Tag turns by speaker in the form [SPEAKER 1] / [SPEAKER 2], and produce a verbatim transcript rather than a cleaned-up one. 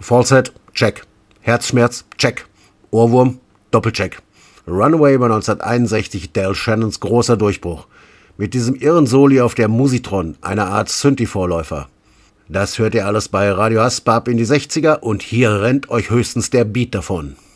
[SPEAKER 1] Falset, check. Herzschmerz, check. Ohrwurm, Doppelcheck. Runaway war neunzehnhunderteinundsechzig Del Shannons großer Durchbruch. Mit diesem irren Soli auf der Musitron, einer Art Synthi-Vorläufer. Das hört ihr alles bei Radio Hasbab in die sechziger und hier rennt euch höchstens der Beat davon.